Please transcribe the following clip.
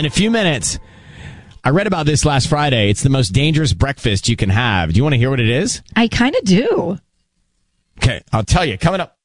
in a few minutes. I read about this last Friday. It's the most dangerous breakfast you can have. Do you want to hear what it is? I kind of do. Okay, I'll tell you. Coming up.